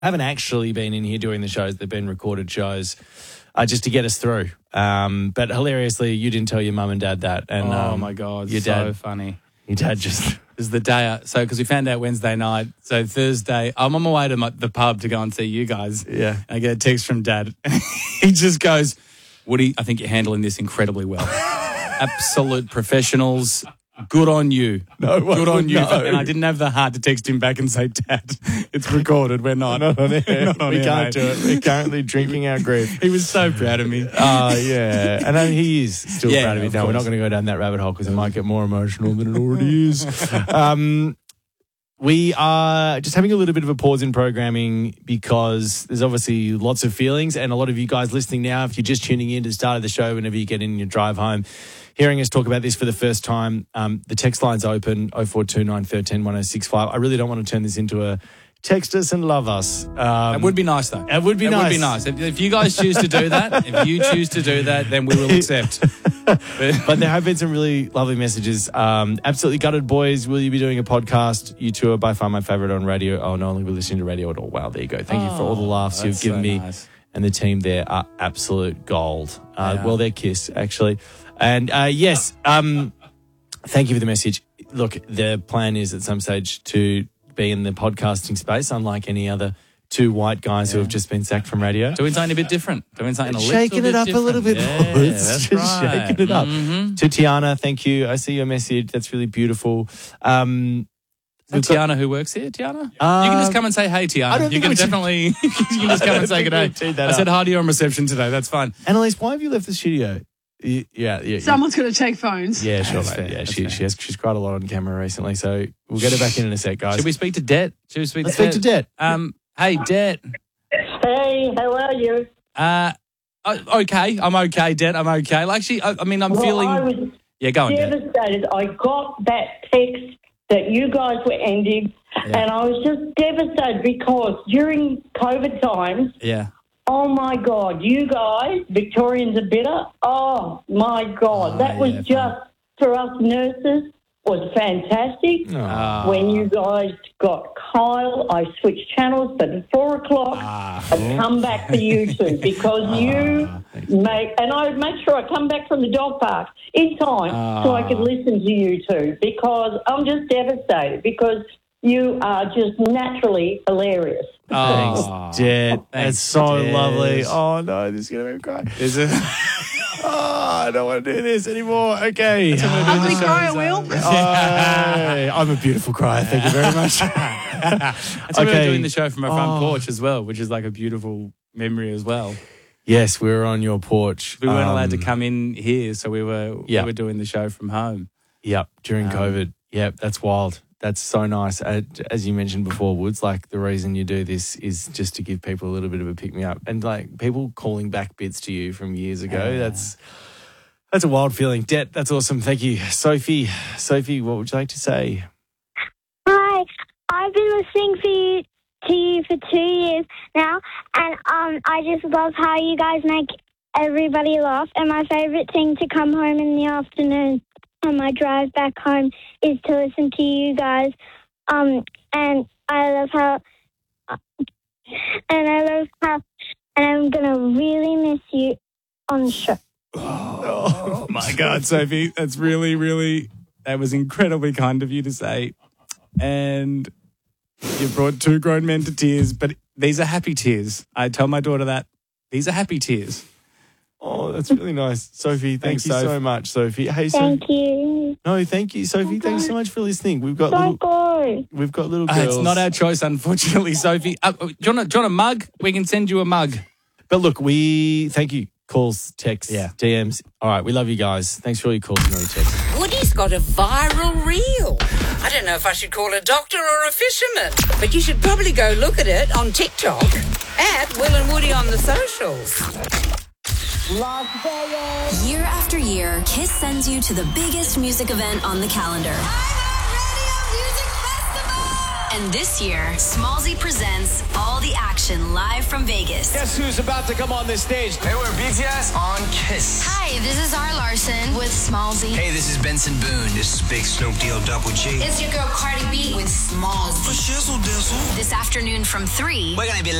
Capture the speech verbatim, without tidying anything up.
haven't actually been in here doing the shows. They've been recorded shows uh, just to get us through. Um, but hilariously, you didn't tell your mum and dad that. And, oh, um, my God. Your so dad, funny. Your dad just... It was the day, I, so because we found out Wednesday night. So Thursday, I'm on my way to my, the pub to go and see you guys. Yeah. I get a text from Dad. He just goes, Woody, I think you're handling this incredibly well. Absolute professionals. Good on you. No one Good on you. know. And I didn't have the heart to text him back and say, Dad, it's recorded. We're not. Not on air. Not on we air, can't mate. do it. We're currently drinking our grief. He was so proud of me. Oh, yeah. And uh, he is still Yeah, proud of me. of No, we're not course. going to go down that rabbit hole because it might get more emotional than it already is. Um, we are just having a little bit of a pause in programming because there's obviously lots of feelings, and a lot of you guys listening now, if you're just tuning in to the start of the show, whenever you get in your drive home, hearing us talk about this for the first time, um, the text line's open, oh four two nine, one three, one oh six five. I really don't want to turn this into a text us and love us. Um, It would be nice, though. It would be it nice. would be nice. If, if you guys choose to do that, if you choose to do that, then we will accept. But there have been some really lovely messages. Um, absolutely gutted, boys. Will you be doing a podcast? You two are by far my favourite on radio. Oh, no, only be listening to radio at all. Wow, there you go. Thank you for all the laughs you've that's given so me. nice. And the team there are absolute gold. Uh, Yeah. Well, they're Kiss, actually. And uh, yes, um, thank you for the message. Look, the plan is at some stage to be in the podcasting space, unlike any other two white guys who have just been sacked from radio. Doing something a bit different. Doing something a little Shaking bit it up a little bit. different. more. Yeah, It's that's just right. shaking it up. Mhm. To Tiana, thank you. I see your message. That's really beautiful. Um, Is it Tiana who works here, Tiana? Uh, you can just come and say, hey, Tiana. I don't You think can we should- definitely you can just come and say think good day. we'd teed that I said up. hi to you on reception today. That's fine. Annalise, why have you left the studio? Y- Yeah, yeah. Someone's going to check phones. Yeah, sure, That's mate. fair, Yeah, that's she, fair. she has, she's cried a lot on camera recently, so we'll get her back in in a sec, guys. Should we speak to Det? Should we speak Let's to speak to Det. Um, hey, Det. Hey, how are you? Uh, uh, okay, I'm okay, Det. I'm okay. Like, she, I, I mean, I'm Well, feeling. I was Yeah, go on, Det. devastated. I got that text that you guys were ending, Yeah. and I was just devastated because during COVID times, Yeah. oh my God, you guys, Victorians are bitter. Oh my God, Oh, that was yeah, just, for us nurses, was fantastic. Ah. When you guys got Kyle, I switched channels, but at four o'clock, Ah. I'd come back for you two because you make, and I would make sure I come back from the dog park in time so I could listen to you two because I'm just devastated because you are just naturally hilarious. Thanks, Oh, Det. thanks, That's so Det. lovely. Oh, no, this is going to make me cry. Is it? Oh, I don't want to do this anymore. Okay. Ugly cry, I will. Oh, I'm a beautiful crier. Thank you very much. That's why we were Okay. doing the show from our front Oh. porch as well, which is like a beautiful memory as well. Yes, we were on your porch. We weren't allowed to Um, come in here, so we were Yeah. we were doing the show from home. Yep, during Um, COVID. Yep, that's wild. That's so nice. Uh, As you mentioned before, Woods, like the reason you do this is just to give people a little bit of a pick me up, and like people calling back bits to you from years ago. Yeah. That's that's a wild feeling. Det, that's awesome. Thank you, Sophie. Sophie, what would you like to say? Hi, I've been listening for you, to you for two years now, and um, I just love how you guys make everybody laugh. And my favourite thing to come home in the afternoon on my drive back home is to listen to you guys. Um, and I love how, and I love how, and I'm gonna really miss you on the show. Oh my God, Sophie, that's really, really, that was incredibly kind of you to say. And you brought two grown men to tears, but these are happy tears. I tell my daughter that. These are happy tears. Oh, that's really nice, Sophie. Thank Thanks, you so Soph. much, Sophie. Hey, so Thank you. no, thank you, Sophie. Thanks so much for listening. We've got Don't little, go. we've got little Uh, girls. it's not our choice, unfortunately, Sophie. Uh, do, you want a, do you want a mug? We can send you a mug. But look, we thank you. Calls, texts, Yeah. D Ms. All right, we love you guys. Thanks for all your calls and all your texts. Woody's got a viral reel. I don't know if I should call a doctor or a fisherman, but you should probably go look at it on TikTok at Will and Woody on the socials. Las Vegas. Year after year, Kiss sends you to the biggest music event on the calendar. And this year, Smallzy presents all the action live from Vegas. Kiss. Guess who's about to come on this stage? Hey, we're B T S on Kiss. Hi, this is Zara Larson with Smallzy. Hey, this is Benson Boone. This is Big Snoop D O Double G. It's your girl Cardi B with Smallzy. For shizzle dizzle. This afternoon from three. We're gonna be